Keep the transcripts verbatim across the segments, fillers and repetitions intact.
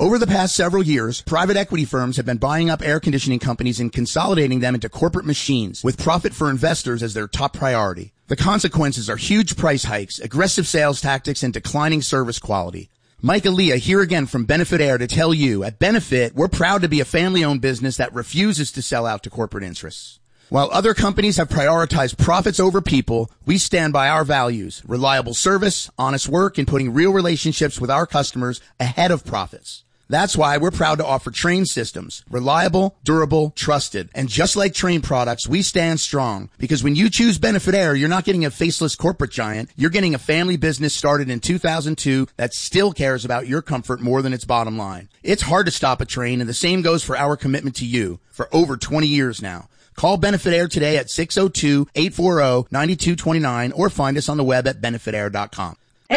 Over the past several years, private equity firms have been buying up air conditioning companies and consolidating them into corporate machines with profit for investors as their top priority. The consequences are huge price hikes, aggressive sales tactics, and declining service quality. Mike Aaliyah here again from Benefit Air to tell you, at Benefit, we're proud to be a family-owned business that refuses to sell out to corporate interests. While other companies have prioritized profits over people, we stand by our values, reliable service, honest work, and putting real relationships with our customers ahead of profits. That's why we're proud to offer Trane systems, reliable, durable, trusted. And just like Trane products, we stand strong, because when you choose Benefit Air, you're not getting a faceless corporate giant. You're getting a family business started in two thousand two that still cares about your comfort more than its bottom line. It's hard to stop a Trane, and the same goes for our commitment to you for over twenty years now. Call Benefit Air today at six oh two, eight four zero, nine two two nine or find us on the web at benefit air dot com.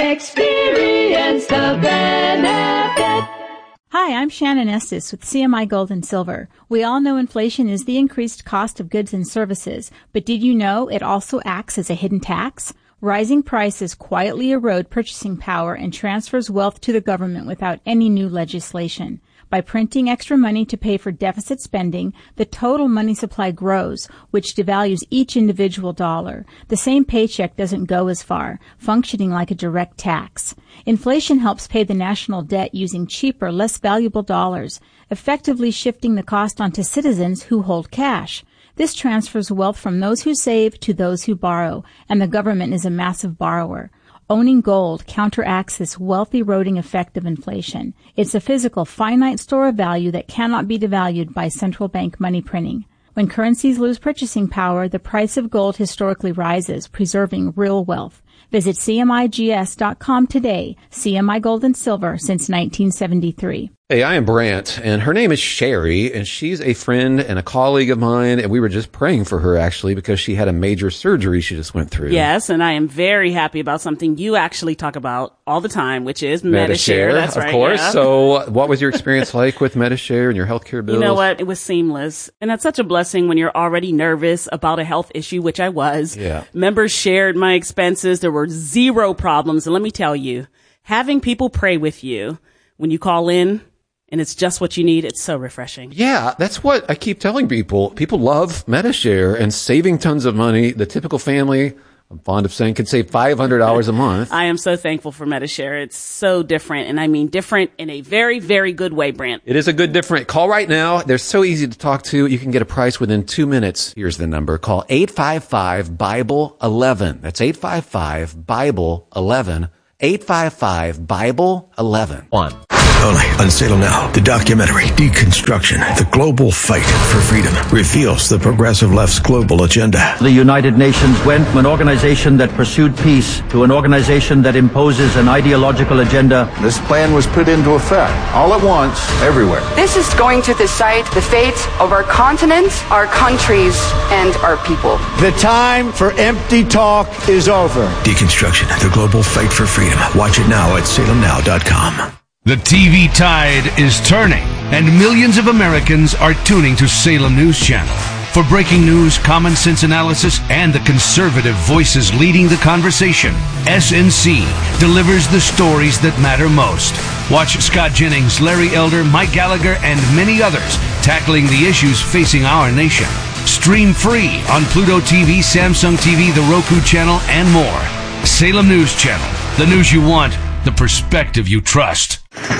Experience the benefit. Hi, I'm Shannon Estes with C M I Gold and Silver. We all know inflation is the increased cost of goods and services, but did you know it also acts as a hidden tax? Rising prices quietly erode purchasing power and transfers wealth to the government without any new legislation. By printing extra money to pay for deficit spending, the total money supply grows, which devalues each individual dollar. The same paycheck doesn't go as far, functioning like a direct tax. Inflation helps pay the national debt using cheaper, less valuable dollars, effectively shifting the cost onto citizens who hold cash. This transfers wealth from those who save to those who borrow, and the government is a massive borrower. Owning gold counteracts this wealth-eroding effect of inflation. It's a physical, finite store of value that cannot be devalued by central bank money printing. When currencies lose purchasing power, the price of gold historically rises, preserving real wealth. Visit C M I G S dot com today. C M I Gold and Silver since nineteen seventy-three. Hey, I am Brant, and her name is Sherry, and she's a friend and a colleague of mine, and we were just praying for her, actually, because she had a major surgery she just went through. Yes, and I am very happy about something you actually talk about all the time, which is Medi-Share. Medi-Share, That's of right, course. yeah. So what was your experience like with Medi-Share and your healthcare bills? You know what? It was seamless. And that's such a blessing when you're already nervous about a health issue, which I was. Yeah. Members shared my expenses. There were zero problems. And let me tell you, having people pray with you when you call in, and it's just what you need, it's so refreshing. Yeah, that's what I keep telling people. People love Medi-Share and saving tons of money. The typical family, I'm fond of saying, can save five hundred dollars a month. I am so thankful for Medi-Share. It's so different, and I mean different in a very, very good way, Brant. It is a good different. Call right now. They're so easy to talk to. You can get a price within two minutes. Here's the number. Call eight five five, Bible eleven. That's eight five five, Bible eleven. eight five five, Bible eleven. One. Only on Salem Now, the documentary Deconstruction, the Global Fight for Freedom, reveals the progressive left's global agenda. The United Nations went from an organization that pursued peace to an organization that imposes an ideological agenda. This plan was put into effect all at once, everywhere. This is going to decide the fate of our continent, our countries, and our people. The time for empty talk is over. Deconstruction, the Global Fight for Freedom. Watch it now at salem now dot com. The T V tide is turning, and millions of Americans are tuning to Salem News Channel. For breaking news, common sense analysis, and the conservative voices leading the conversation, S N C delivers the stories that matter most. Watch Scott Jennings, Larry Elder, Mike Gallagher, and many others tackling the issues facing our nation. Stream free on Pluto T V, Samsung T V, the Roku channel, and more. Salem News Channel, the news you want, the perspective you trust.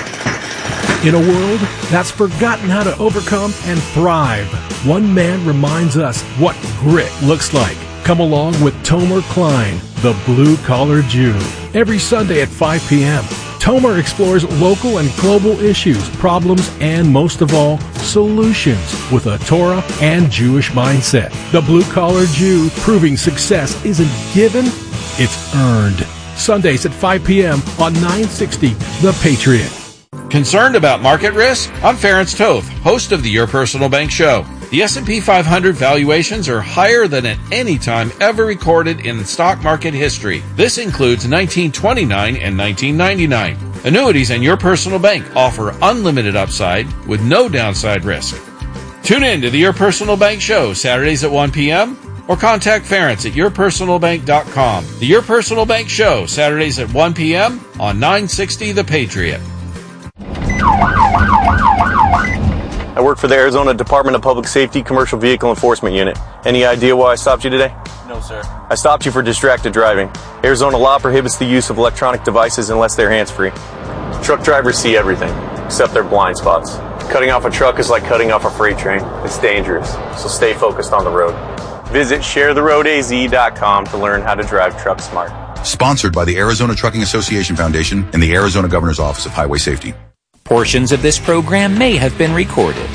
In a world that's forgotten how to overcome and thrive, one man reminds us what grit looks like. Come along with Tomer Klein, the Blue Collar Jew. Every Sunday at five p.m., Tomer explores local and global issues, problems, and most of all, solutions with a Torah and Jewish mindset. The Blue Collar Jew, proving success isn't given, it's earned. Sundays at five p.m. on nine sixty The Patriot. Concerned about market risk? I'm Ferenc Toth, host of the Your Personal Bank Show. The S and P five hundred valuations are higher than at any time ever recorded in stock market history. This includes nineteen twenty-nine and nineteen ninety-nine. Annuities and Your Personal Bank offer unlimited upside with no downside risk. Tune in to the Your Personal Bank Show Saturdays at one p.m. or contact Ferenc at your personal bank dot com. The Your Personal Bank Show Saturdays at one p.m. on nine sixty The Patriot. I work for the Arizona Department of Public Safety Commercial Vehicle Enforcement Unit. Any idea why I stopped you today? No, sir. I stopped you for distracted driving. Arizona law prohibits the use of electronic devices unless they're hands-free. Truck drivers see everything, except their blind spots. Cutting off a truck is like cutting off a freight train. It's dangerous, so stay focused on the road. Visit share the road a z dot com to learn how to drive truck smart. Sponsored by the Arizona Trucking Association Foundation and the Arizona Governor's Office of Highway Safety. Portions of this program may have been recorded.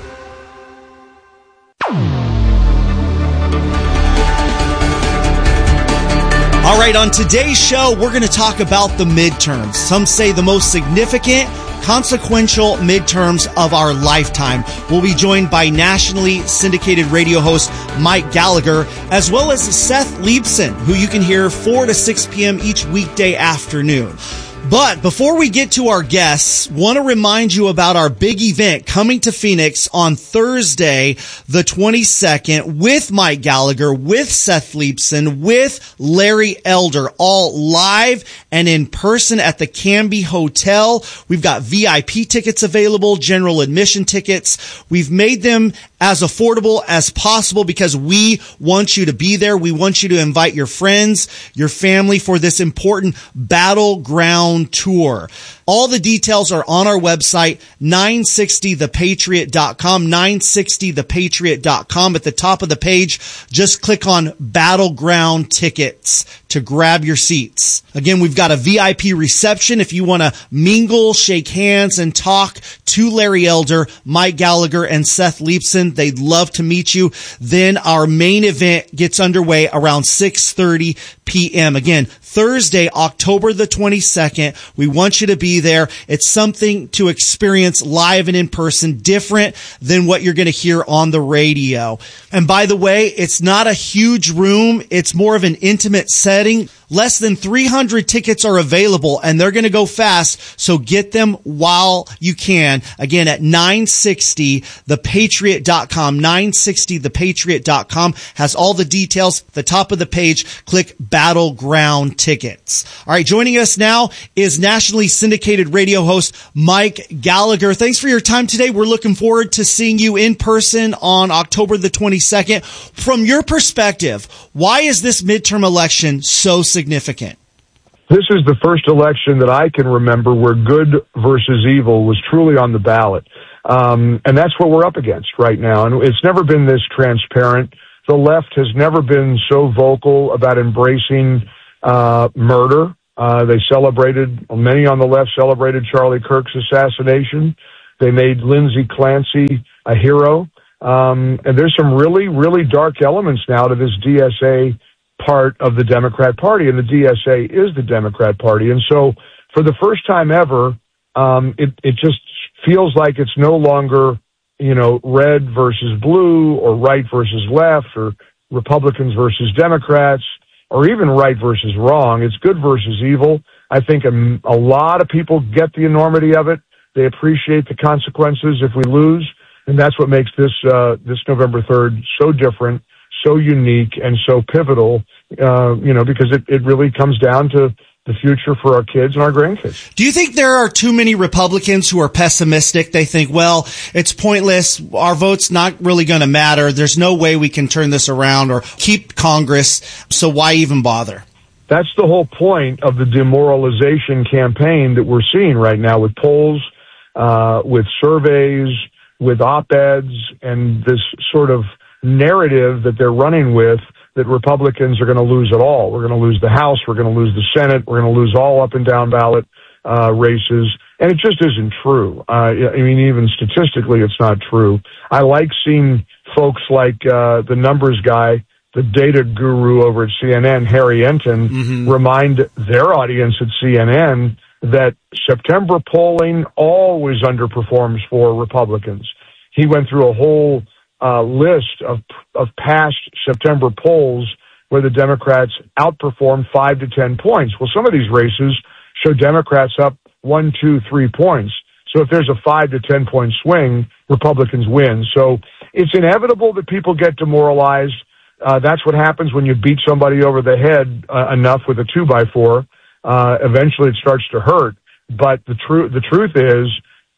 All right, on today's show, we're going to talk about the midterms. Some say the most significant, consequential midterms of our lifetime. We'll be joined by nationally syndicated radio host Mike Gallagher, as well as Seth Leibsohn, who you can hear four to six p.m. each weekday afternoon. But before we get to our guests, want to remind you about our big event coming to Phoenix on Thursday, the twenty-second, with Mike Gallagher, with Seth Leibsohn, with Larry Elder, all live and in person at the Canby Hotel. We've got V I P tickets available, general admission tickets. We've made them as affordable as possible because we want you to be there. We want you to invite your friends, your family for this important battleground tour. All the details are on our website, nine sixty the patriot dot com, nine sixty the patriot dot com. At the top of the page, just click on Battleground Tickets to grab your seats. Again, we've got a V I P reception if you want to mingle, shake hands, and talk to Larry Elder, Mike Gallagher, and Seth Leibsohn. They'd love to meet you. Then our main event gets underway around six thirty p.m. Again, Thursday, October the twenty-second. We want you to be there. It's something to experience live and in person, different than what you're going to hear on the radio. And by the way, it's not a huge room. It's more of an intimate setting. Less than three hundred tickets are available, and they're going to go fast, so get them while you can. Again, at nine sixty the patriot dot com. nine sixty the patriot dot com has all the details. At the top of the page, click Battleground Tickets. All right, joining us now is nationally syndicated radio host Mike Gallagher. Thanks for your time today. We're looking forward to seeing you in person on October the twenty-second. From your perspective, why is this midterm election so significant? significant? This is the first election that I can remember where good versus evil was truly on the ballot. Um, and that's what we're up against right now. And it's never been this transparent. The left has never been so vocal about embracing uh, murder. Uh, they celebrated, many on the left celebrated Charlie Kirk's assassination. They made Lindsey Clancy a hero. Um, and there's some really, really dark elements now to this D S A part of the Democrat Party, and the D S A is the Democrat Party. And so for the first time ever, um, it, it just feels like it's no longer, you know, red versus blue or right versus left or Republicans versus Democrats or even right versus wrong. It's good versus evil. I think a, a lot of people get the enormity of it. They appreciate the consequences if we lose. And that's what makes this, uh, this November third so different, so unique, and so pivotal, uh, you know, because it, it really comes down to the future for our kids and our grandkids. Do you think there are too many Republicans who are pessimistic? They think, well, it's pointless. Our vote's not really going to matter. There's no way we can turn this around or keep Congress. So why even bother? That's the whole point of the demoralization campaign that we're seeing right now with polls, uh, with surveys, with op-eds, and this sort of narrative that they're running with that Republicans are going to lose it all. We're going to lose the House. We're going to lose the Senate. We're going to lose all up and down ballot uh, races. And it just isn't true. Uh, I mean, even statistically, it's not true. I like seeing folks like uh, the numbers guy, the data guru over at C N N, Harry Enton, mm-hmm. remind their audience at C N N that September polling always underperforms for Republicans. He went through a whole uh, list of of past September polls where the Democrats outperformed five to ten points. Well, some of these races show Democrats up one, two, three points. So if there's a five to ten point swing, Republicans win. So it's inevitable that people get demoralized. Uh, that's what happens when you beat somebody over the head uh, enough with a two by four. Uh, eventually it starts to hurt. But the truth, the truth is,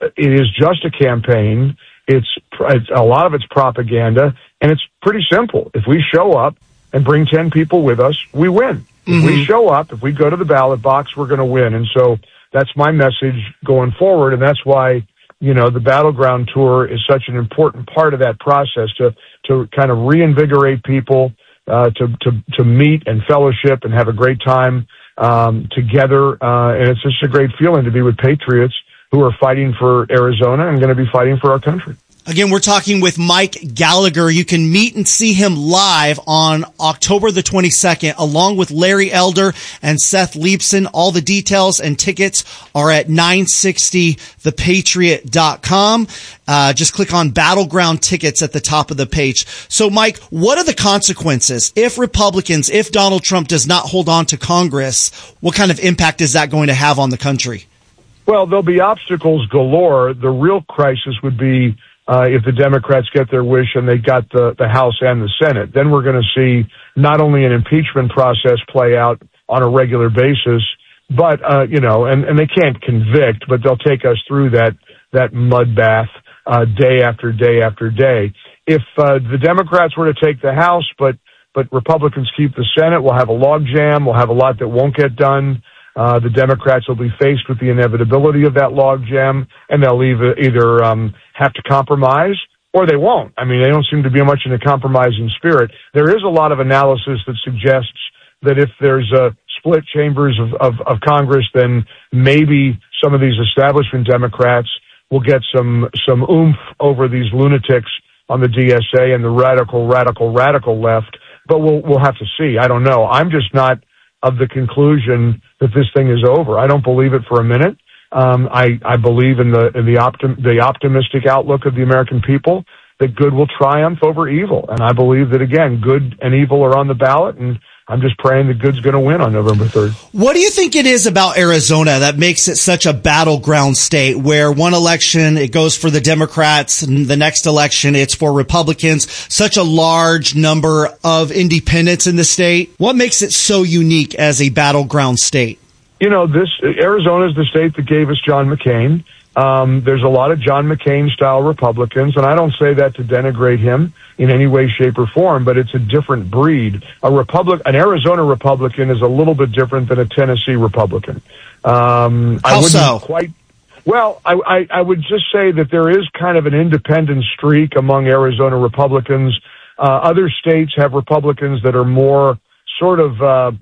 it is just a campaign. It's, it's a lot of it's propaganda, and it's pretty simple. If we show up and bring ten people with us, we win. If mm-hmm. we show up, if we go to the ballot box, we're going to win. And so that's my message going forward, and that's why, you know, the Battleground Tour is such an important part of that process to to kind of reinvigorate people, uh, to to to meet and fellowship and have a great time um, together. Uh, and it's just a great feeling to be with patriots who are fighting for Arizona and going to be fighting for our country. Again, we're talking with Mike Gallagher. You can meet and see him live on October the twenty-second, along with Larry Elder and Seth Leibsohn. All the details and tickets are at nine sixty the patriot dot com. Uh, just click on Battleground Tickets at the top of the page. So, Mike, what are the consequences if Republicans, if Donald Trump does not hold on to Congress? What kind of impact is that going to have on the country? Well, there'll be obstacles galore. The real crisis would be Uh, if the Democrats get their wish and they got the, the House and the Senate. Then we're going to see not only an impeachment process play out on a regular basis, but, uh, you know, and, and they can't convict, but they'll take us through that, that mud bath, uh, day after day after day. If, uh, the Democrats were to take the House, but, but Republicans keep the Senate, we'll have a logjam. We'll have a lot that won't get done. Uh, the Democrats will be faced with the inevitability of that logjam, and they'll either, either um, have to compromise or they won't. I mean, they don't seem to be much in a compromising spirit. There is a lot of analysis that suggests that if there's uh, split chambers of, of, of Congress, then maybe some of these establishment Democrats will get some some oomph over these lunatics on the D S A and the radical, radical, radical left. But we'll we'll have to see. I don't know. I'm just not of the conclusion that this thing is over. I don't believe it for a minute. Um, I, I believe in the in the, optim, the optimistic outlook of the American people that good will triumph over evil. And I believe that, again, good and evil are on the ballot, and I'm just praying that good's going to win on November third. What do you think it is about Arizona that makes it such a battleground state where one election it goes for the Democrats and the next election it's for Republicans, such a large number of independents in the state? What makes it so unique as a battleground state? You know, this Arizona is the state that gave us John McCain. Um, there's a lot of John McCain-style Republicans, and I don't say that to denigrate him in any way, shape, or form, but it's a different breed. A Republic, an Arizona Republican is a little bit different than a Tennessee Republican. Um, How I wouldn't so? Quite. Well, I, I, I would just say that there is kind of an independent streak among Arizona Republicans. Uh, other states have Republicans that are more sort of uh,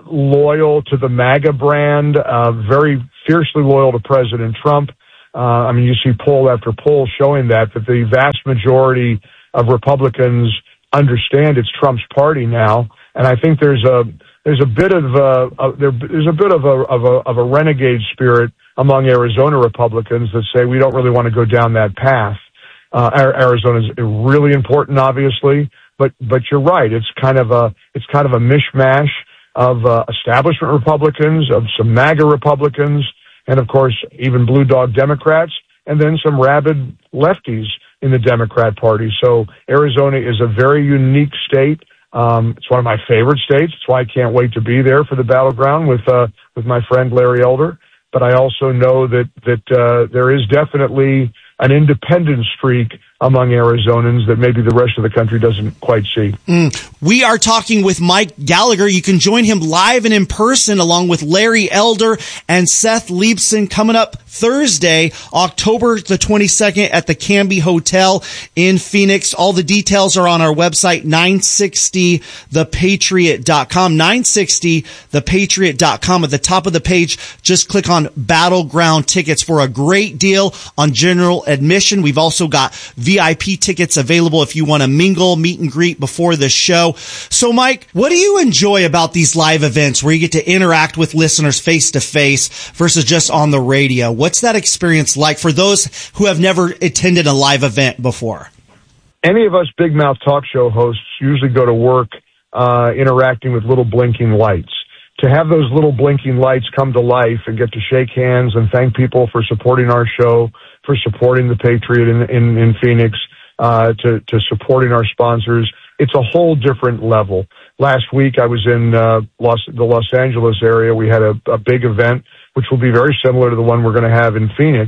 loyal to the MAGA brand, uh, very fiercely loyal to President Trump. Uh, I mean, you see poll after poll showing that, that the vast majority of Republicans understand it's Trump's party now. And I think there's a, there's a bit of a, a there, there's a bit of a, of a, of a renegade spirit among Arizona Republicans that say we don't really want to go down that path. Uh, Arizona's really important, obviously, but, but you're right. It's kind of a, it's kind of a mishmash of, uh, establishment Republicans, of some MAGA Republicans, and of course, even blue dog Democrats, and then some rabid lefties in the Democrat Party. So Arizona is a very unique state. Um, it's one of my favorite states. That's why I can't wait to be there for the battleground with, uh, with my friend Larry Elder. But I also know that, that, uh, there is definitely an independent streak among Arizonans that maybe the rest of the country doesn't quite see. Mm. We are talking with Mike Gallagher. You can join him live and in person along with Larry Elder and Seth Leibsohn coming up Thursday, October the twenty-second at the Canby Hotel in Phoenix. All the details are on our website, nine sixty the patriot dot com, nine sixty the patriot dot com. At the top of the page, just click on Battleground Tickets for a great deal on general admission. We've also got V I P tickets available if you want to mingle, meet and greet before the show. So, Mike, what do you enjoy about these live events where you get to interact with listeners face to face versus just on the radio? What's that experience like for those who have never attended a live event before? Any of us big mouth talk show hosts usually go to work uh, interacting with little blinking lights. To have those little blinking lights come to life and get to shake hands and thank people for supporting our show, for supporting the Patriot in, in, in Phoenix, uh, to, to supporting our sponsors, it's a whole different level. Last week I was in uh, Los, the Los Angeles area. We had a, a big event, which will be very similar to the one we're going to have in Phoenix.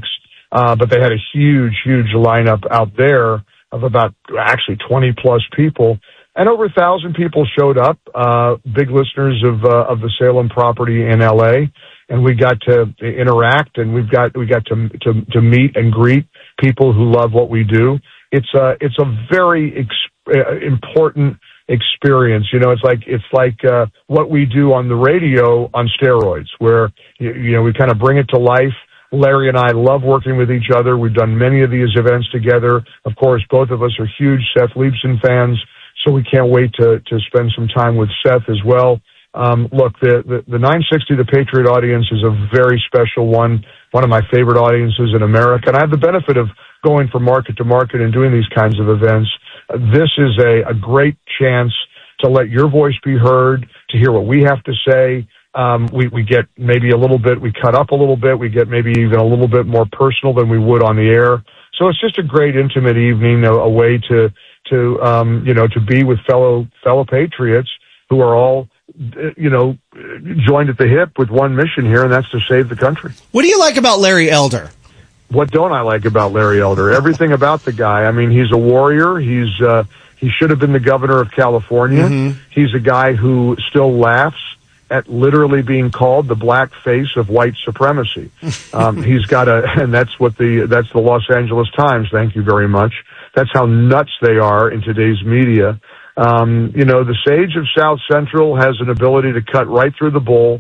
Uh, but they had a huge, huge lineup out there of about actually twenty plus people. And over a thousand people showed up, uh, big listeners of, uh, of the Salem property in L A. And we got to interact, and we've got, we got to, to, to meet and greet people who love what we do. It's a, it's a very ex- uh, important experience. You know, it's like, it's like, uh, what we do on the radio on steroids, where, you, you know, we kind of bring it to life. Larry and I love working with each other. We've done many of these events together. Of course, both of us are huge Seth Leibsohn fans, so we can't wait to, to spend some time with Seth as well. Um, look, the, the, the nine sixty The Patriot audience is a very special one, one of my favorite audiences in America. And I have the benefit of going from market to market and doing these kinds of events. Uh, this is a, a great chance to let your voice be heard, to hear what we have to say. Um, we, we get maybe a little bit, we cut up a little bit, we get maybe even a little bit more personal than we would on the air. So it's just a great intimate evening, a, a way to, to, um, you know, to be with fellow, fellow patriots who are all, you know, joined at the hip with one mission here, and that's to save the country. What do you like about Larry Elder? What don't I like about Larry Elder? Everything about the guy. I mean, he's a warrior. He's, uh, he should have been the governor of California. Mm-hmm. He's a guy who still laughs at literally being called the black face of white supremacy. Um, he's got a, and that's what the, that's the Los Angeles Times. Thank you very much. That's how nuts they are in today's media. Um, you know, the sage of South Central has an ability to cut right through the bull.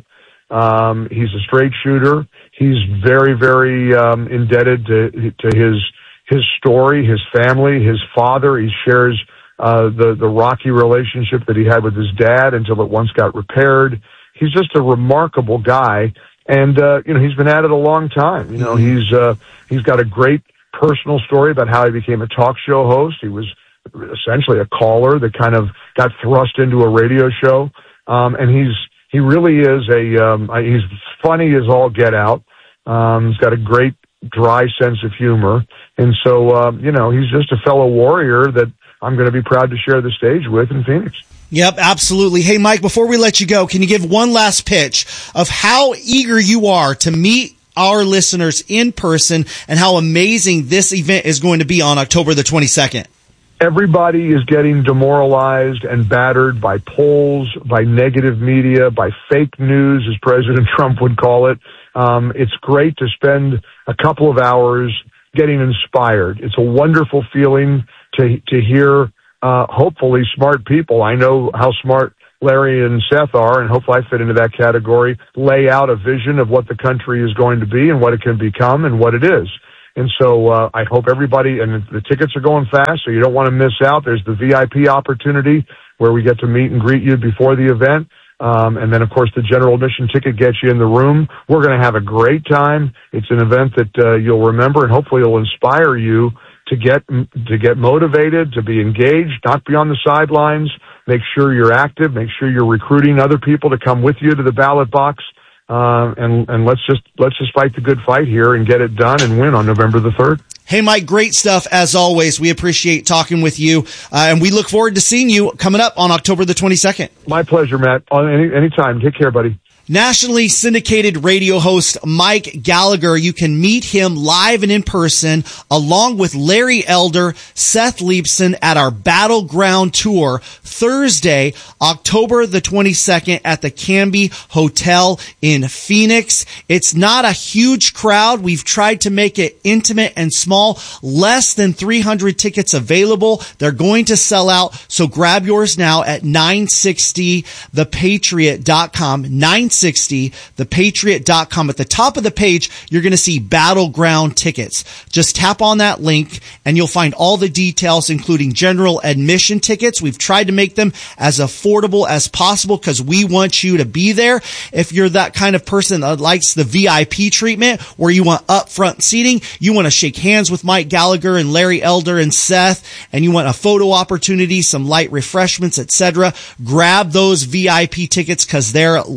Um, he's a straight shooter. He's very, very, um, indebted to, to his, his story, his family, his father. He shares, uh, the, the rocky relationship that he had with his dad until it once got repaired. He's just a remarkable guy. And, uh, you know, he's been at it a long time. You know, he's, uh, he's got a great personal story about how he became a talk show host. He was essentially a caller that kind of got thrust into a radio show. Um, and he's, he really is a, um, he's funny as all get out. Um, he's got a great dry sense of humor. And so, um, you know, he's just a fellow warrior that I'm going to be proud to share the stage with in Phoenix. Yep, absolutely. Hey, Mike, before we let you go, can you give one last pitch of how eager you are to meet our listeners in person and how amazing this event is going to be on October the twenty-second? Everybody is getting demoralized and battered by polls, by negative media, by fake news, as President Trump would call it. Um, it's great to spend a couple of hours getting inspired. It's a wonderful feeling to to hear, uh, hopefully smart people. I know how smart Larry and Seth are, and hopefully I fit into that category, lay out a vision of what the country is going to be and what it can become and what it is. And so uh, I hope everybody, and the tickets are going fast, so you don't want to miss out. There's the V I P opportunity where we get to meet and greet you before the event. Um, and then, of course, the general admission ticket gets you in the room. We're going to have a great time. It's an event that uh, you'll remember, and hopefully it'll inspire you to get to get motivated, to be engaged, not be on the sidelines. Make sure you're active. Make sure you're recruiting other people to come with you to the ballot box. Uh, and, and let's just, let's just fight the good fight here and get it done and win on November the third. Hey, Mike, great stuff as always. We appreciate talking with you. Uh, and we look forward to seeing you coming up on October the twenty-second. My pleasure, Matt. On any, anytime. Take care, buddy. Nationally syndicated radio host Mike Gallagher. You can meet him live and in person along with Larry Elder, Seth Leibsohn at our Battleground Tour Thursday, October the twenty-second at the Canby Hotel in Phoenix. It's not a huge crowd. We've tried to make it intimate and small. Less than three hundred tickets available. They're going to sell out. So grab yours now at nine sixty the patriot dot com. nine sixty the patriot dot com. At the top of the page, you're going to see Battleground tickets. Just tap on that link and you'll find all the details, including general admission tickets. We've tried to make them as affordable as possible because we want you to be there. If you're that kind of person that likes the V I P treatment where you want upfront seating, you want to shake hands with Mike Gallagher and Larry Elder and Seth, and you want a photo opportunity, some light refreshments, et cetera, grab those V I P tickets because they're limited.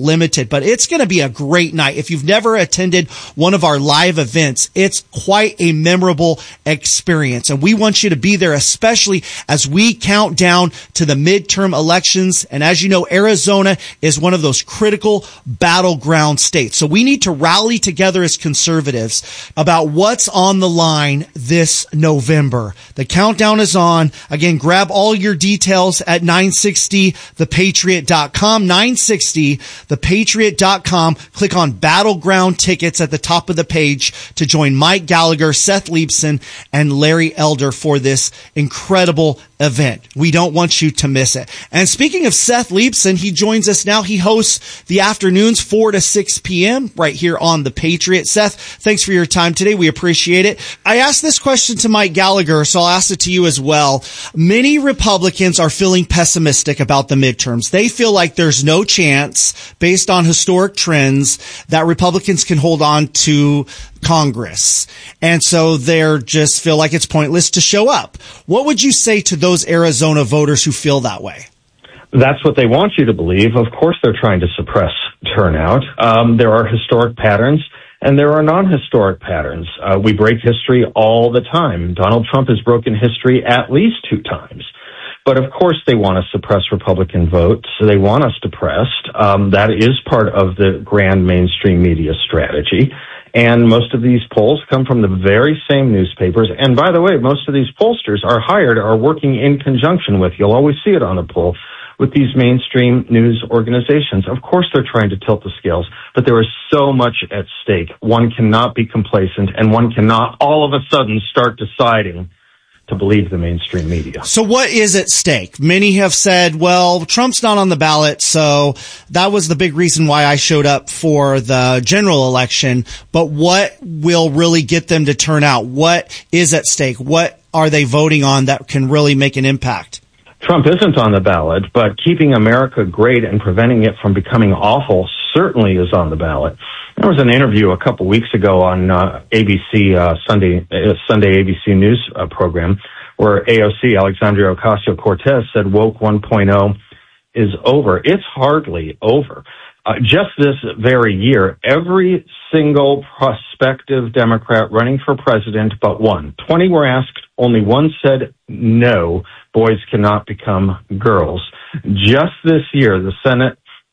attended, but it's going to be a great night. If you've never attended one of our live events, it's quite a memorable experience. And we want you to be there, especially as we count down to the midterm elections. And as you know, Arizona is one of those critical battleground states. So we need to rally together as conservatives about what's on the line this November. The countdown is on. Again, grab all your details at nine sixty the patriot dot com, nine sixty the patriot dot com. Click on Battleground Tickets at the top of the page to join Mike Gallagher, Seth Leibson, and Larry Elder for this incredible event. We don't want you to miss it. And speaking of Seth Leibson, he joins us now. He hosts the afternoons four to six p.m. right here on The Patriot. Seth, thanks for your time today. We appreciate it. I asked this question to Mike Gallagher, so I'll ask it to you as well. Many Republicans are feeling pessimistic about the midterms. They feel like there's no chance, based on historic trends, that Republicans can hold on to Congress. And so they're just feel like it's pointless to show up. What would you say to those Arizona voters who feel that way? That's what they want you to believe. Of course, they're trying to suppress turnout. Um, there are historic patterns and there are non-historic patterns. Uh, we break history all the time. Donald Trump has broken history at least two times. But of course, they want to suppress Republican votes. They want us depressed. Um, that is part of the grand mainstream media strategy. And most of these polls come from the very same newspapers. And by the way, most of these pollsters are hired, are working in conjunction with, you'll always see it on a poll, with these mainstream news organizations. Of course, they're trying to tilt the scales, but there is so much at stake. One cannot be complacent, and one cannot all of a sudden start deciding to believe the mainstream media. So what is at stake? Many have said, well, Trump's not on the ballot, so that was the big reason why I showed up for the general election. But what will really get them to turn out? What is at stake? What are they voting on that can really make an impact? Trump isn't on the ballot, but keeping America great and preventing it from becoming awful certainly is on the ballot. There was an interview a couple weeks ago on uh, A B C uh, Sunday uh, Sunday A B C News uh, program where A O C, Alexandria Ocasio-Cortez, said woke one point oh is over. It's hardly over. Uh, just this very year, every single prospective Democrat running for president but one, twenty were asked, only one said no, boys cannot become girls. Just this year, the Senate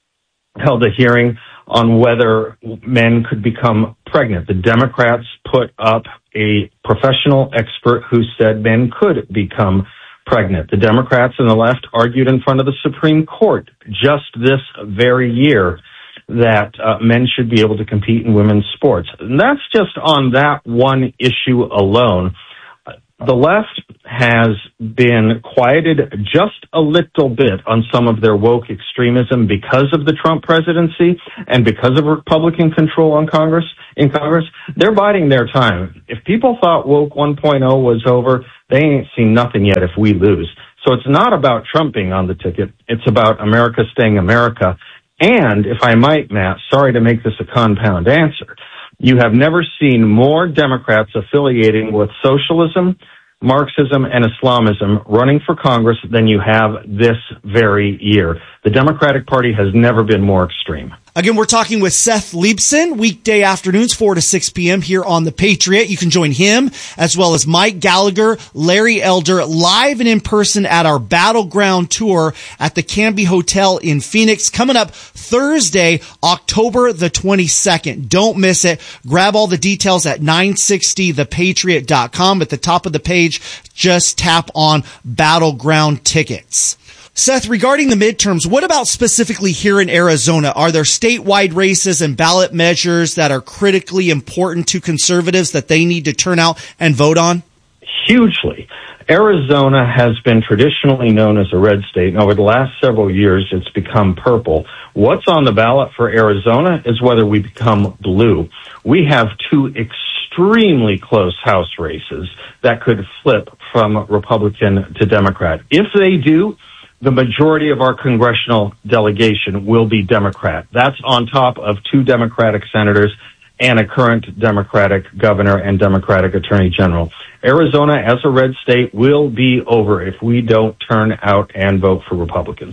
held a hearing on whether men could become pregnant. The Democrats put up a professional expert who said men could become pregnant. The Democrats and the left argued in front of the Supreme Court just this very year that uh, men should be able to compete in women's sports. And that's just on that one issue alone. The left has been quieted just a little bit on some of their woke extremism because of the Trump presidency and because of Republican control on Congress, in Congress. They're biding their time. If people thought woke one point oh was over, they ain't seen nothing yet if we lose. So it's not about Trump being on the ticket. It's about America staying America. And if I might, Matt, sorry to make this a compound answer, you have never seen more Democrats affiliating with socialism, Marxism, and Islamism running for Congress than you have this very year. The Democratic Party has never been more extreme. Again, we're talking with Seth Leibson, weekday afternoons, four to six p.m. here on The Patriot. You can join him as well as Mike Gallagher, Larry Elder, live and in person at our Battleground Tour at the Canby Hotel in Phoenix, coming up Thursday, October the twenty-second. Don't miss it. Grab all the details at nine sixty the patriot dot com. At the top of the page, just tap on Battleground Tickets. Seth, regarding the midterms, what about specifically here in Arizona? Are there statewide races and ballot measures that are critically important to conservatives that they need to turn out and vote on? Hugely. Arizona has been traditionally known as a red state, and over the last several years, it's become purple. What's on the ballot for Arizona is whether we become blue. We have two extremely close House races that could flip from Republican to Democrat. If they do, the majority of our congressional delegation will be Democrat. That's on top of two Democratic senators and a current Democratic governor and Democratic attorney general. Arizona, as a red state, will be over if we don't turn out and vote for Republicans.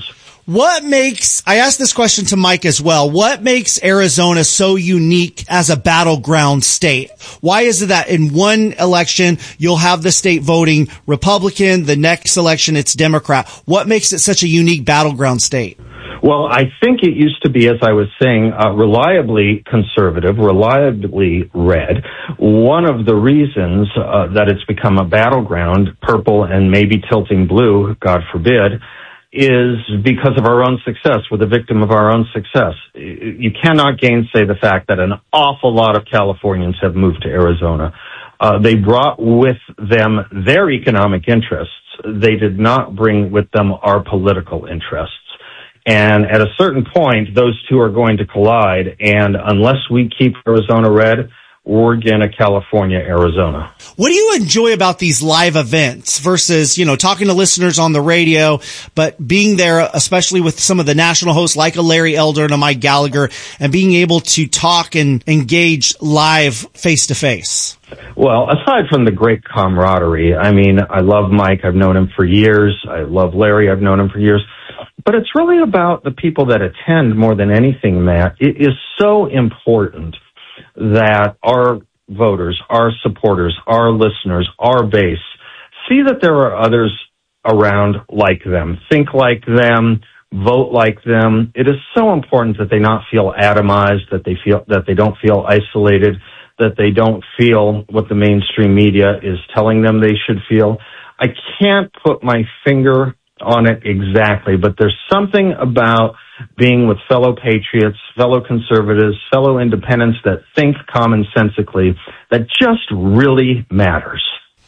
What makes, I asked this question to Mike as well, what makes Arizona so unique as a battleground state? Why is it that in one election you'll have the state voting Republican, the next election it's Democrat? What makes it such a unique battleground state? Well, I think it used to be, as I was saying, uh, reliably conservative, reliably red. One of the reasons uh, that it's become a battleground, purple and maybe tilting blue, God forbid, is because of our own success. We're the victim of our own success. You cannot gainsay the fact that an awful lot of Californians have moved to Arizona. Uh, they brought with them their economic interests. They did not bring with them our political interests. And at a certain point, those two are going to collide. And unless we keep Arizona red, we're going to California, Arizona. What do you enjoy about these live events versus, you know, talking to listeners on the radio, but being there, especially with some of the national hosts like a Larry Elder and a Mike Gallagher, and being able to talk and engage live face to face? Well, aside from the great camaraderie, I mean, I love Mike. I've known him for years. I love Larry. I've known him for years. But it's really about the people that attend more than anything, Matt. It is so important that our voters, our supporters, our listeners, our base see that there are others around like them, think like them, vote like them. It is so important that they not feel atomized, that they feel that they don't feel isolated, that they don't feel what the mainstream media is telling them they should feel. I can't put my finger on it exactly, but there's something about being with fellow patriots, fellow conservatives, fellow independents that think commonsensically that just really matters.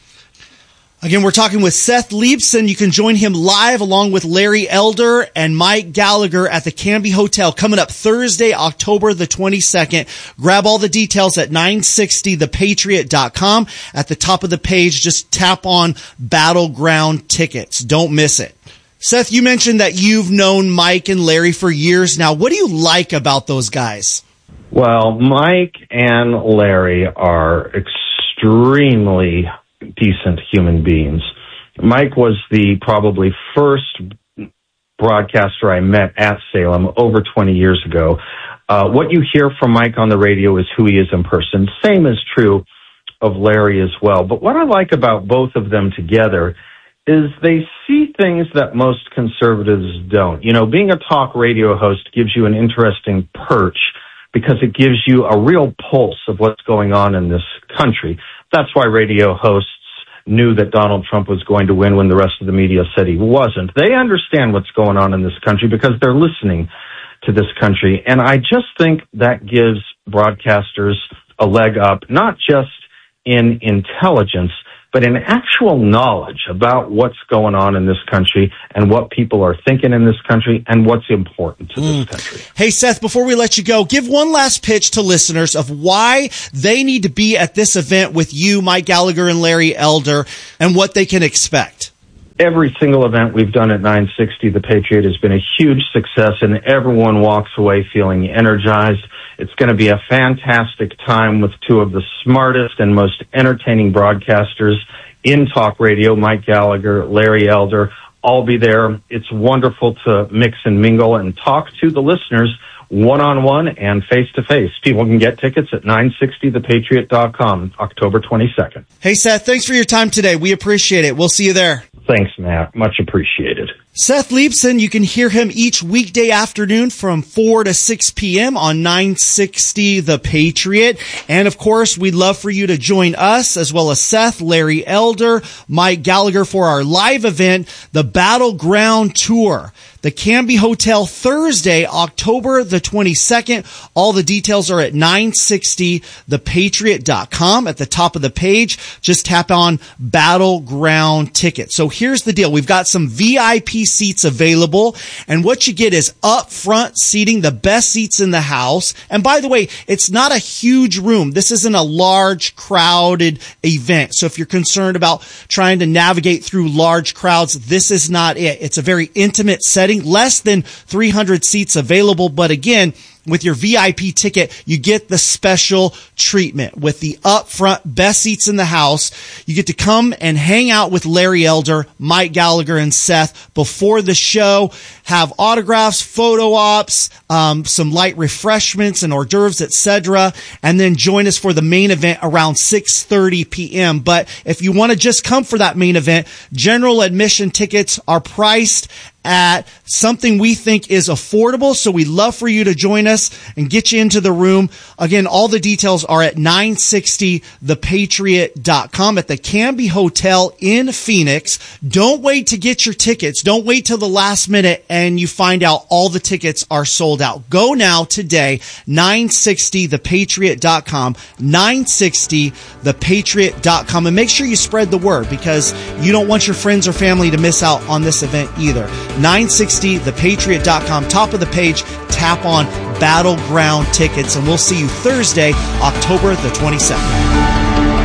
Again, we're talking with Seth Leibsohn. You can join him live along with Larry Elder and Mike Gallagher at the Canby Hotel coming up Thursday, October the twenty-second. Grab all the details at nine sixty the patriot dot com. At the top of the page, just tap on Battleground Tickets. Don't miss it. Seth, you mentioned that you've known Mike and Larry for years now. What do you like about those guys? Well, Mike and Larry are extremely decent human beings. Mike was the probably first broadcaster I met at Salem over twenty years ago. Uh, what you hear from Mike on the radio is who he is in person. Same is true of Larry as well. But what I like about both of them together is they see things that most conservatives don't. You know, being a talk radio host gives you an interesting perch because it gives you a real pulse of what's going on in this country. That's why radio hosts knew that Donald Trump was going to win when the rest of the media said he wasn't. They understand what's going on in this country because they're listening to this country. And I just think that gives broadcasters a leg up, not just in intelligence, but in actual knowledge about what's going on in this country and what people are thinking in this country and what's important to mm. this country. Hey, Seth, before we let you go, give one last pitch to listeners of why they need to be at this event with you, Mike Gallagher and Larry Elder, and what they can expect. Every single event we've done at nine sixty The Patriot has been a huge success, and everyone walks away feeling energized. It's going to be a fantastic time with two of the smartest and most entertaining broadcasters in talk radio, Mike Gallagher, Larry Elder. I'll be there. It's wonderful to mix and mingle and talk to the listeners one-on-one and face-to-face. People can get tickets at nine sixty the patriot dot com, October twenty-second. Hey, Seth, thanks for your time today. We appreciate it. We'll see you there. Thanks, Matt. Much appreciated. Seth Leibsohn, you can hear him each weekday afternoon from four to six p.m. on nine sixty The Patriot. And, of course, we'd love for you to join us, as well as Seth, Larry Elder, Mike Gallagher, for our live event, the Battleground Tour. The Canby Hotel, Thursday, October the twenty-second. All the details are at nine sixty the patriot dot com. At the top of the page, just tap on Battleground Tickets. So here's the deal. We've got some V I P seats available, and what you get is up front seating, the best seats in the house. And by the way, it's not a huge room. This isn't a large, crowded event. So if you're concerned about trying to navigate through large crowds, this is not it. It's a very intimate setting. Less than three hundred seats available, but again, with your V I P ticket, you get the special treatment with the upfront best seats in the house. You get to come and hang out with Larry Elder, Mike Gallagher, and Seth before the show, have autographs, photo ops, um, some light refreshments and hors d'oeuvres, et cetera, and then join us for the main event around six thirty p.m. But if you want to just come for that main event, general admission tickets are priced at something we think is affordable. So we'd love for you to join us and get you into the room. Again, all the details are at nine sixty the patriot dot com at the Canby Hotel in Phoenix. Don't wait to get your tickets. Don't wait till the last minute and you find out all the tickets are sold out. Go now today, nine sixty the patriot dot com, nine sixty the patriot dot com, and make sure you spread the word because you don't want your friends or family to miss out on this event either. nine sixty the patriot dot com, top of the page, tap on Battleground Tickets, and we'll see you Thursday, October the twenty-second.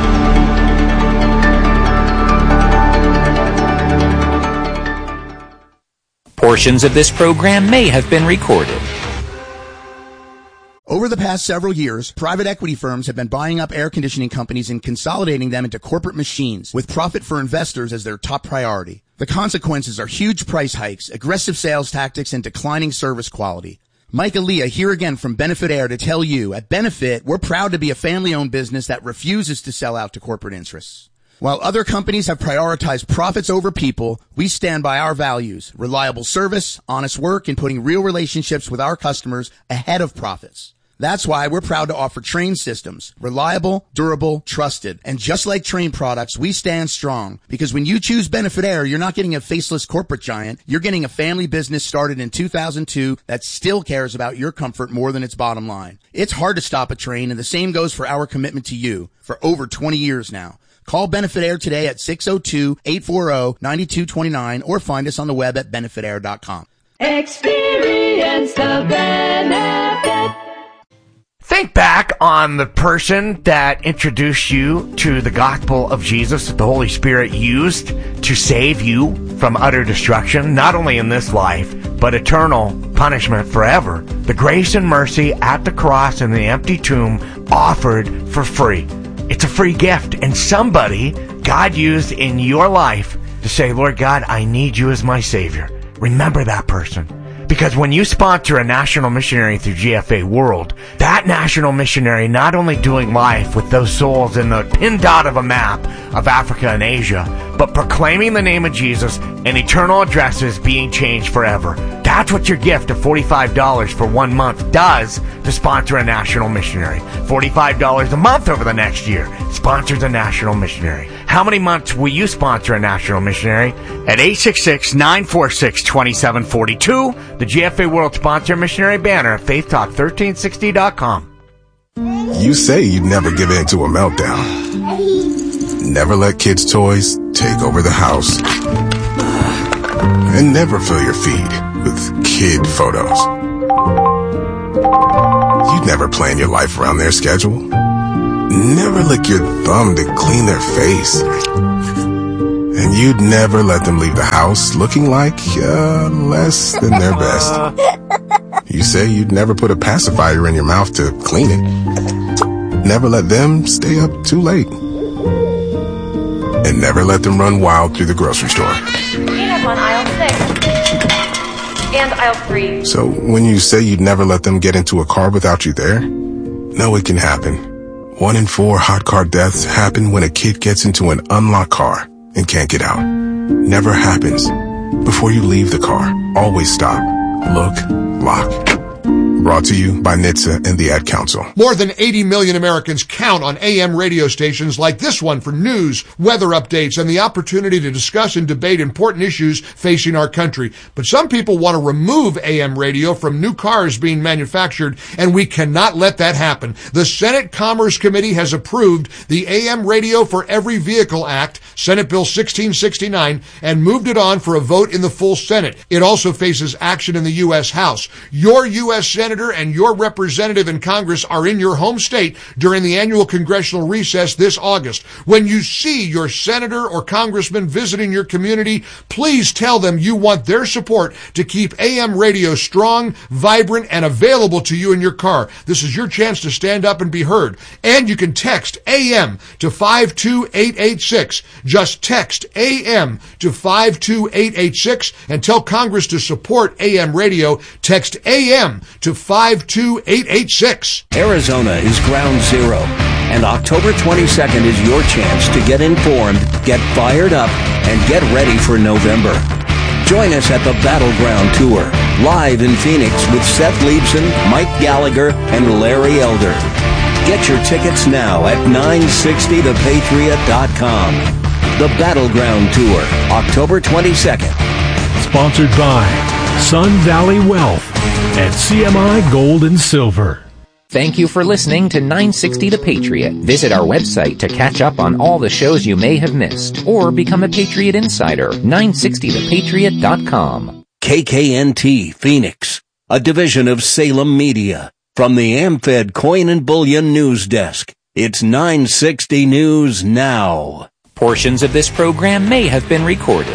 Portions of this program may have been recorded. Over the past several years, private equity firms have been buying up air conditioning companies and consolidating them into corporate machines, with profit for investors as their top priority. The consequences are huge price hikes, aggressive sales tactics, and declining service quality. Mike Aaliyah here again from Benefit Air to tell you, at Benefit, we're proud to be a family-owned business that refuses to sell out to corporate interests. While other companies have prioritized profits over people, we stand by our values, reliable service, honest work, and putting real relationships with our customers ahead of profits. That's why we're proud to offer Trane systems, reliable, durable, trusted. And just like Trane products, we stand strong because when you choose Benefit Air, you're not getting a faceless corporate giant. You're getting a family business started in two thousand two that still cares about your comfort more than its bottom line. It's hard to stop a Trane, and the same goes for our commitment to you for over twenty years now. Call Benefit Air today at six oh two, eight four zero, nine two two nine or find us on the web at benefit air dot com. Experience the benefit. Think back on the person that introduced you to the gospel of Jesus that the Holy Spirit used to save you from utter destruction, not only in this life, but eternal punishment forever. The grace and mercy at the cross and the empty tomb offered for free. It's a free gift, and somebody God used in your life to say, Lord God, I need you as my Savior. Remember that person. Because when you sponsor a national missionary through G F A World, that national missionary not only doing life with those souls in the pin dot of a map of Africa and Asia, but proclaiming the name of Jesus and eternal addresses being changed forever. That's what your gift of forty-five dollars for one month does to sponsor a national missionary. forty-five dollars a month over the next year sponsors a national missionary. How many months will you sponsor a national missionary? At eight six six, nine four six, two seven four two, the G F A World Sponsor Missionary banner at faith talk thirteen sixty dot com. You say you'd never give in to a meltdown. Never let kids' toys take over the house. And never fill your feed with kid photos. You'd never plan your life around their schedule. Never lick your thumb to clean their face. And you'd never let them leave the house looking like uh, less than their best. You say you'd never put a pacifier in your mouth to clean it. Never let them stay up too late. And never let them run wild through the grocery store. Peanuts on aisle six. And aisle three. So when you say you'd never let them get into a car without you there, no, it can happen. One in four hot car deaths happen when a kid gets into an unlocked car and can't get out. Never happens. Before you leave the car, always stop, look, lock. Brought to you by N H T S A and the Ad Council. More than eighty million Americans count on A M radio stations like this one for news, weather updates, and the opportunity to discuss and debate important issues facing our country. But some people want to remove A M radio from new cars being manufactured, and we cannot let that happen. The Senate Commerce Committee has approved the A M Radio for Every Vehicle Act, Senate Bill sixteen sixty-nine, and moved it on for a vote in the full Senate. It also faces action in the U S House. Your U S Senator and your representative in Congress are in your home state during the annual congressional recess this August. When you see your senator or congressman visiting your community, please tell them you want their support to keep A M radio strong, vibrant, and available to you in your car. This is your chance to stand up and be heard. And you can text A M to five two eight eight six. Just text A M to five two eight eight six and tell Congress to support A M radio. Text A M to five two eight eight six. Arizona is ground zero, and October twenty-second is your chance to get informed, get fired up, and get ready for November. Join us at the Battleground Tour, live in Phoenix with Seth Leibson, Mike Gallagher, and Larry Elder. Get your tickets now at nine sixty the patriot dot com. The Battleground Tour, October twenty-second. Sponsored by Sun Valley Wealth and C M I Gold and Silver. Thank you for listening to nine sixty The Patriot. Visit our website to catch up on all the shows you may have missed, or become a Patriot Insider, nine sixty the patriot dot com. K K N T Phoenix, a division of Salem Media. From the AmFed Coin and Bullion News Desk, it's nine sixty News Now. Portions of this program may have been recorded.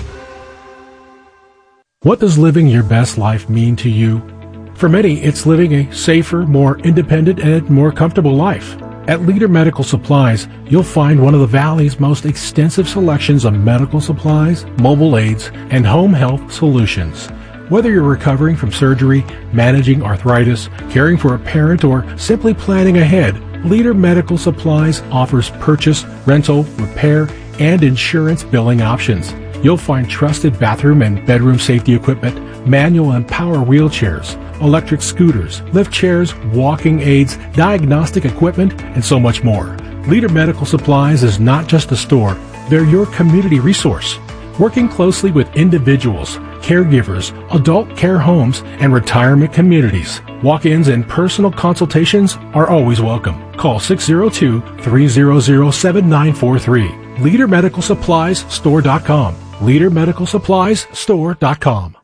What does living your best life mean to you? For many, it's living a safer, more independent, and more comfortable life. At Leader Medical Supplies, you'll find one of the Valley's most extensive selections of medical supplies, mobile aids, and home health solutions. Whether you're recovering from surgery, managing arthritis, caring for a parent, or simply planning ahead, Leader Medical Supplies offers purchase, rental, repair, and insurance billing options. You'll find trusted bathroom and bedroom safety equipment, manual and power wheelchairs, electric scooters, lift chairs, walking aids, diagnostic equipment, and so much more. Leader Medical Supplies is not just a store, they're your community resource. Working closely with individuals, caregivers, adult care homes, and retirement communities. Walk-ins and personal consultations are always welcome. Call six oh two, three hundred, seven nine four three. Leader Medical Supplies Store dot com. Leader Medical Supplies Store dot com.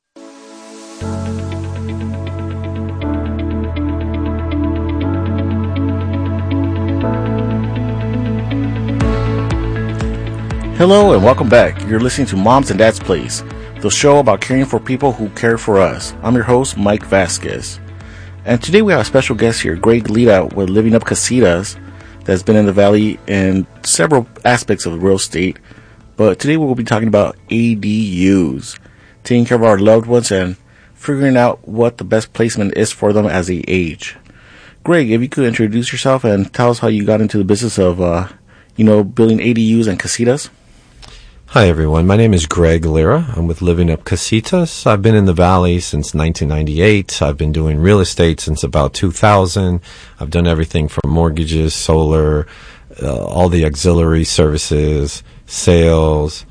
Hello and welcome back. You're listening to Moms and Dad's Place, the show about caring for people who care for us. I'm your host, Mike Vasquez. And today we have a special guest here, Greg Lita with Living Up Casitas, that's been in the Valley in several aspects of real estate. But today we'll be talking about A D Us, taking care of our loved ones and figuring out what the best placement is for them as they age. Greg, if you could introduce yourself and tell us how you got into the business of, uh, you know, building A D Us and casitas. Hi, everyone. My name is Greg Lira. I'm with Living Up Casitas. I've been in the Valley since nineteen ninety-eight. I've been doing real estate since about two thousand. I've done everything from mortgages, solar, uh, all the auxiliary services, sales,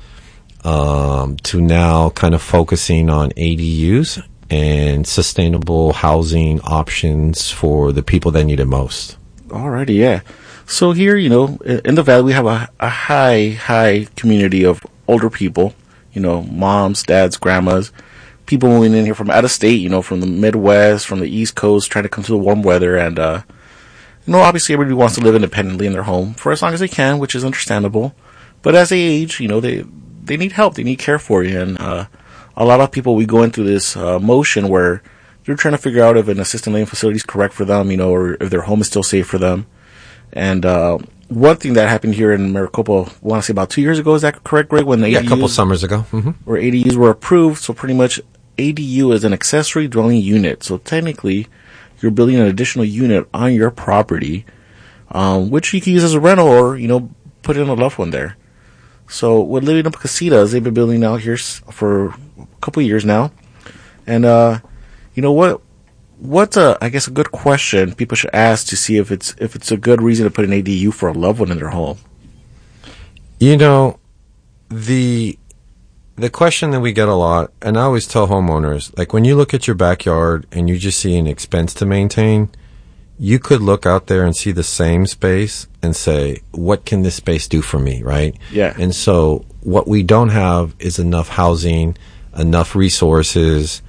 um, to now kind of focusing on A D Us and sustainable housing options for the people that need it most. Alrighty, yeah. So here, you know, in the Valley, we have a, a high, high community of older people, you know, moms, dads, grandmas, people moving in here from out of state, you know, from the Midwest, from the East Coast, trying to come to the warm weather. And, uh, you know, obviously everybody wants to live independently in their home for as long as they can, which is understandable. But as they age, you know, they, they need help. They need care for you. And, uh, a lot of people, we go into this, uh, motion where they're trying to figure out if an assisted living facility is correct for them, you know, or if their home is still safe for them. And uh, one thing that happened here in Maricopa, I want to say about two years ago, is that correct, Greg? When the yeah, A D Us, a couple summers ago. Mm-hmm. Where A D Us were approved, so pretty much A D U is an accessory dwelling unit. So technically, you're building an additional unit on your property, um, which you can use as a rental or, you know, put in a loved one there. So with Living Up Casitas, they've been building out here for a couple of years now. And, uh, you know what? What's a, I guess, a good question people should ask to see if it's if it's a good reason to put an A D U for a loved one in their home? You know, the the question that we get a lot, and I always tell homeowners, like when you look at your backyard and you just see an expense to maintain, you could look out there and see the same space and say, what can this space do for me, right? Yeah. And so what we don't have is enough housing, enough resources,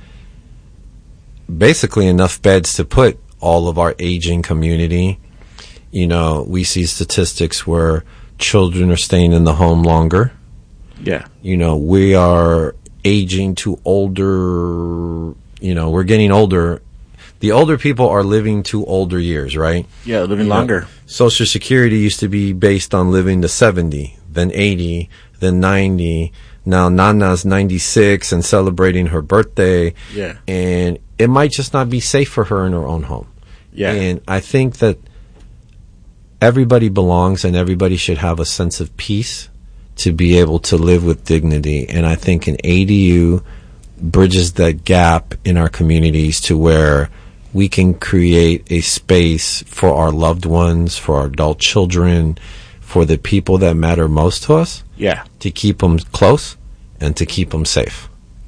basically enough beds to put all of our aging community. You know, we see statistics where children are staying in the home longer. Yeah. You know, we are aging to older, you know, we're getting older. The older people are living to older years, right? Yeah, living You longer. know, Social Security used to be based on living to seventy, then eighty, then ninety. Now Nana's ninety-six and celebrating her birthday. Yeah. And it might just not be safe for her in her own home. Yeah. And I think that everybody belongs and everybody should have a sense of peace to be able to live with dignity. And I think an A D U bridges that gap in our communities to where we can create a space for our loved ones, for our adult children, for the people that matter most to us. Yeah. To keep them close and to keep them safe.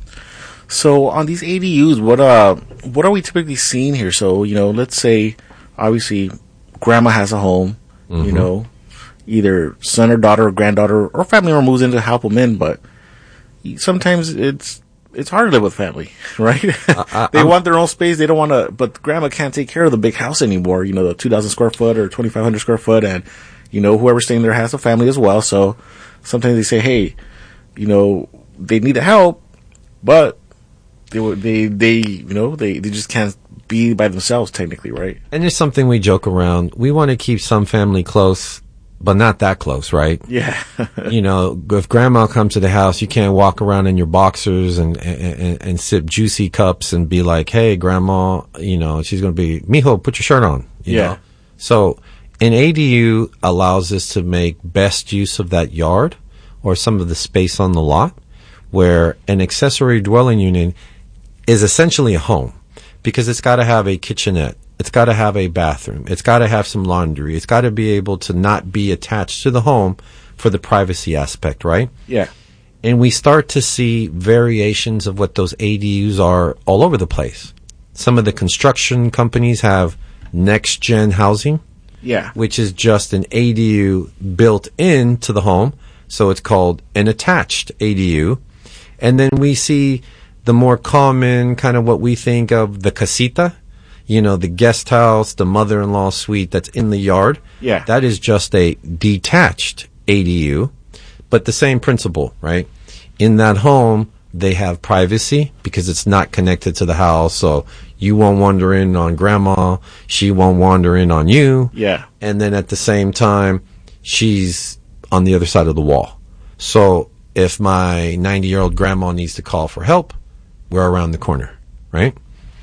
So on these A D Us, what uh, what are we typically seeing here? So, you know, let's say, obviously, grandma has a home, Mhm. you know, either son or daughter or granddaughter or family member moves in to help them in, but sometimes it's it's hard to live with family, right? I, they I'm- want their own space. They don't want to, but grandma can't take care of the big house anymore, you know, the two thousand square foot or twenty-five hundred square foot. And, you know, whoever's staying there has a family as well. So sometimes they say, hey, you know, they need the help, but they, would- they, they, you know, they, they just can't be by themselves technically, right? And it's something we joke around. We want to keep some family close, but not that close, right? Yeah. You know, if grandma comes to the house, you can't walk around in your boxers and, and, and sip juicy cups and be like, hey, grandma, you know, she's going to be, mijo, put your shirt on. You Yeah. know? So an A D U allows us to make best use of that yard or some of the space on the lot, where an accessory dwelling unit is essentially a home because it's got to have a kitchenette. It's got to have a bathroom. It's got to have some laundry. It's got to be able to not be attached to the home for the privacy aspect, right? Yeah. And we start to see variations of what those A D Us are all over the place. Some of the construction companies have next gen housing, Yeah. which is just an A D U built into the home. So it's called an attached A D U. And then we see the more common kind of what we think of the casita, you know, the guest house, the mother-in-law suite that's in the yard. Yeah. That is just a detached A D U, but the same principle, right? In that home, they have privacy because it's not connected to the house. So you won't wander in on grandma. She won't wander in on you. Yeah. And then at the same time, she's on the other side of the wall. So if my ninety-year-old grandma needs to call for help, we're around the corner, right?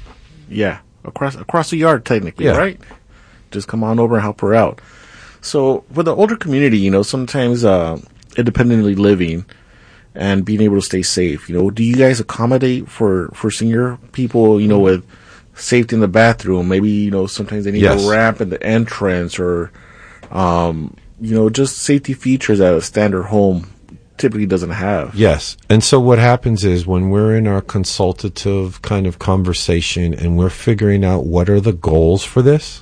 Yeah. Across, across the yard technically, Yeah. right? Just come on over and help her out. So for the older community, you know, sometimes, uh, independently living and being able to stay safe, you know, do you guys accommodate for, for senior people, you know, with safety in the bathroom? Maybe, you know, sometimes they need Yes. a ramp in the entrance or, um, you know, just safety features that a standard home typically doesn't have. Yes. And so what happens is when we're in our consultative kind of conversation and we're figuring out what are the goals for this,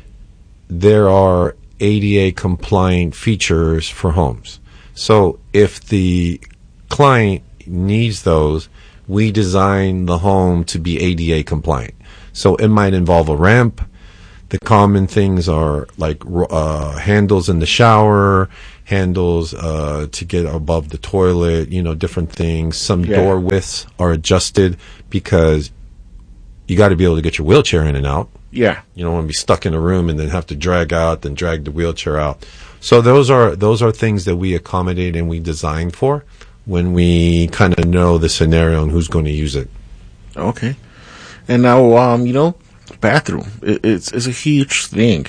there are A D A compliant features for homes. So if the client needs those, we design the home to be A D A compliant. So it might involve a ramp. The common things are like uh, handles in the shower, handles uh, to get above the toilet, you know, different things. Some Yeah. door widths are adjusted because you got to be able to get your wheelchair in and out. Yeah. You don't want to be stuck in a room and then have to drag out, then drag the wheelchair out. So those are those are things that we accommodate and we design for when we kind of know the scenario and who's going to use it. Okay. And now, um, you know, bathroom. It, it's it's a huge thing.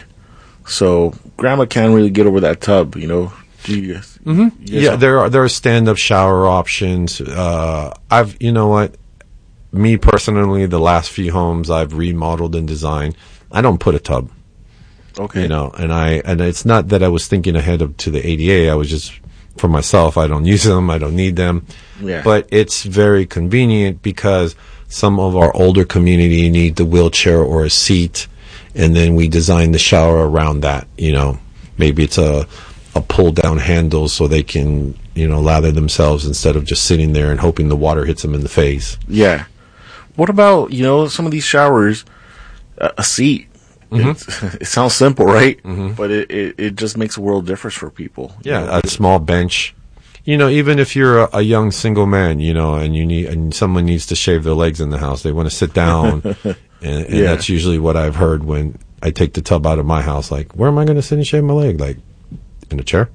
So grandma can't really get over that tub, you know. Do you guys? Mm-hmm. you guys Yeah, have- there are there are stand up shower options. Uh, I've you know what, me personally, the last few homes I've remodeled and designed, I don't put a tub. Okay. You know, and I and it's not that I was thinking ahead of to the A D A. I was just for myself. I don't use them. I don't need them. Yeah. But it's very convenient because some of our older community need the wheelchair or a seat, and then we design the shower around that. You know, maybe it's a a pull down handle so they can, you know, lather themselves instead of just sitting there and hoping the water hits them in the face. Yeah. What about, you know, some of these showers, uh, a seat? Mm-hmm. It sounds simple, right? Mm-hmm. But it, it, it just makes a world of difference for people. Yeah, you know? A small bench. You know, even if you're a, a young single man, you know, and you need and someone needs to shave their legs in the house, they want to sit down, and, and Yeah. that's usually what I've heard when I take the tub out of my house. Like, where am I going to sit and shave my leg? Like, in a chair?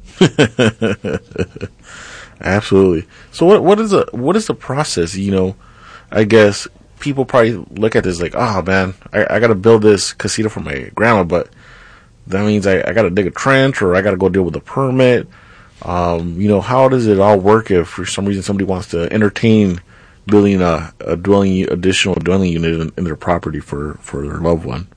Absolutely. So what what is the what is the process? You know, I guess people probably look at this like, oh man, I, I got to build this casita for my grandma, but that means I, I got to dig a trench or I got to go deal with a permit. Um, you know, how does it all work if for some reason somebody wants to entertain building a, a dwelling additional dwelling unit in, in their property for, for their loved one?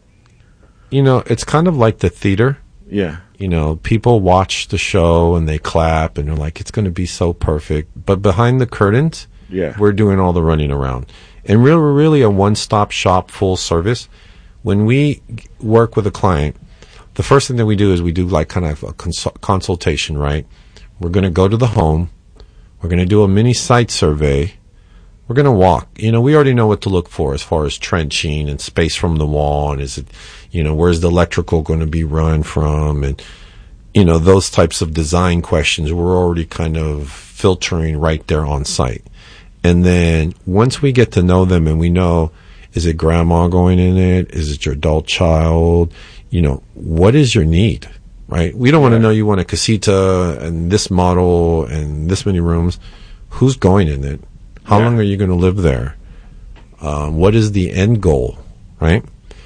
You know, it's kind of like the theater. Yeah. You know, people watch the show and they clap and they're like, it's going to be so perfect. But behind the curtains, Yeah. we're doing all the running around. And we're really a one-stop shop, full service. When we g- work with a client, the first thing that we do is we do like kind of a cons- consultation, right? We're going to go to the home. We're going to do a mini site survey. We're going to walk. You know, we already know what to look for as far as trenching and space from the wall. And is it, you know, where's the electrical going to be run from? And, you know, those types of design questions we're already kind of filtering right there on site. And then once we get to know them and we know, is it grandma going in it? Is it your adult child? You know, what is your need, right? We don't want to know you want a casita and this model and this many rooms. Who's going in it? How Yeah. long are you going to live there? Um, what is the end goal, right?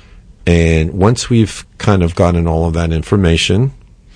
And once we've kind of gotten all of that information,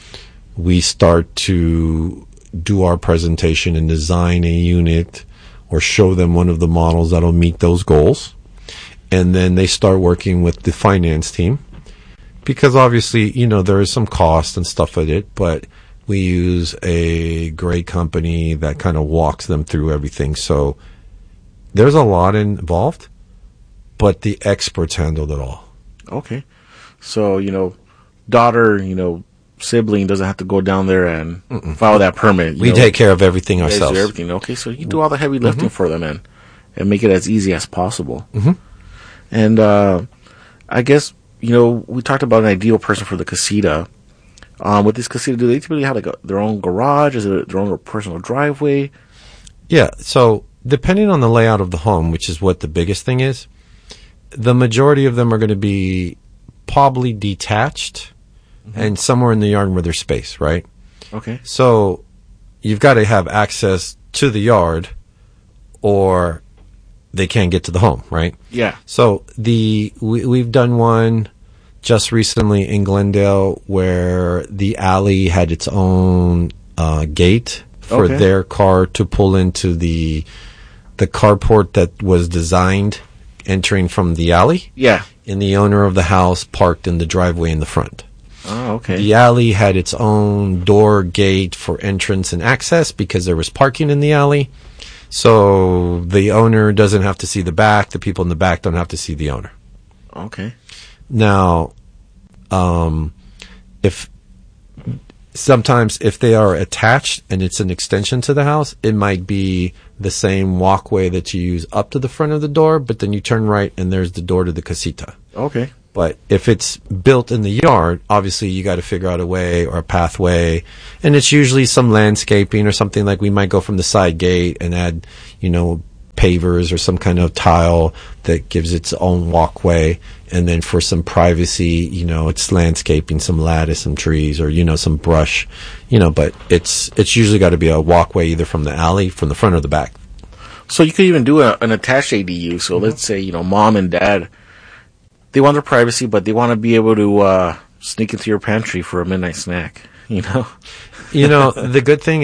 we start to do our presentation and design a unit or show them one of the models that'll meet those goals. And then they start working with the finance team. Because obviously, you know, there is some cost and stuff with it, but we use a great company that kind of walks them through everything. So there's a lot involved, but the experts handled it all. Okay. So, you know, daughter, you know, sibling doesn't have to go down there and Mm-mm. file that permit. We know. take care of everything You guys do ourselves. everything. Okay, so you do all the heavy lifting Mm-hmm. for them and, and make it as easy as possible. Mm-hmm. And uh, I guess, you know, we talked about an ideal person for the casita. Um, with this casita, do they typically have like a, their own garage? Is it their own personal driveway? Yeah, so depending on the layout of the home, which is what the biggest thing is, the majority of them are going to be probably detached mm-hmm. and somewhere in the yard where there's space, right? Okay. So you've got to have access to the yard or they can't get to the home, right? Yeah. So the we, we've done one just recently in Glendale where the alley had its own uh, gate for Okay. their car to pull into the the carport that was designed entering from the alley. Yeah. And the owner of the house parked in the driveway in the front. Oh, okay. The alley had its own door gate for entrance and access because there was parking in the alley. So the owner doesn't have to see the back. The people in the back don't have to see the owner. Okay. Now, um, if sometimes if they are attached and it's an extension to the house, it might be the same walkway that you use up to the front of the door, but then you turn right and there's the door to the casita. Okay. But if it's built in the yard, obviously you got to figure out a way or a pathway. And it's usually some landscaping or something like we might go from the side gate and add, you know, pavers or some kind of tile that gives its own walkway. And then for some privacy, you know, it's landscaping, some lattice, some trees or, you know, some brush, you know, but it's, it's usually got to be a walkway either from the alley, from the front or the back. So you could even do a, an attached A D U. So mm-hmm. let's say, you know, mom and dad, they want their privacy, but they want to be able to uh, sneak into your pantry for a midnight snack, you know? You know, the good thing